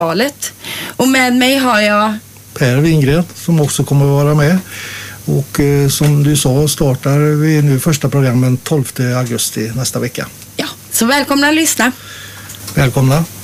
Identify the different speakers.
Speaker 1: valet. Och med mig har jag
Speaker 2: Per Wingren som också kommer att vara med. Och som du sa startar vi nu första programmen 12 augusti nästa vecka.
Speaker 1: Ja, så välkomna att lyssna.
Speaker 2: Välkomna.